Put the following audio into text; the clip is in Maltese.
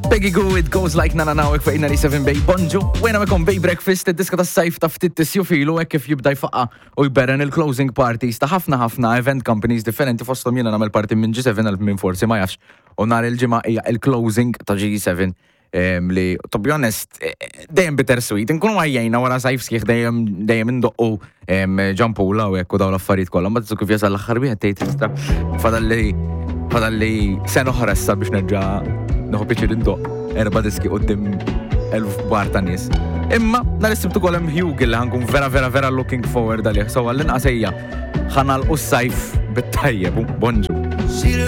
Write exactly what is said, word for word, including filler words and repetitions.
Peggy Goo, it goes like na na na u ekfa ninety-seven Bay Bonġu. Wena mekom Bay Breakfast, id-diska tas sajf ta' ftit tisju filu hekk kif jibda jfaqqa u jberen il-closing parties ta' ħafna ħafna event companies differenti fosthom jiena nagħmel parti minn G seven għal minn forsi ma jafx. U nhar il-ġimgħa hija il-closing ta' G seven um, li to be honest dejjem bittersweet. Inkunu għajjejna wara sajf sħiħ dejjem dejjem indoqqu um, ġampula u hekk u dawn l-affarijiet kollha. Ma tżu kif jasal l-aħħar wieħed tgħid tista' fadalli fadalli sen oħra issa biex nerġa' Naħu bieċi rindoq erba diski qoddim elf bar ta' nies. Imma, nal-istibtu kolem Hugh li ħankun vera vera vera looking forward għalih. So għallin qasejja ħanal u s-sajf bit-tajjeb, bonġu.